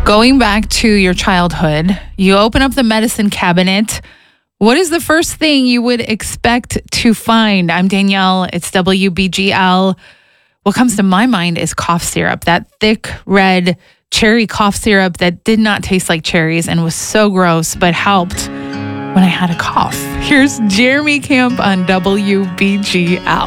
Going back to your childhood, you open up the medicine cabinet. What is the first thing you would expect to find? I'm Danielle. It's WBGL. What comes to my mind is cough syrup, that thick red cherry cough syrup that did not taste like cherries and was so gross, but helped when I had a cough. Here's Jeremy Camp on WBGL.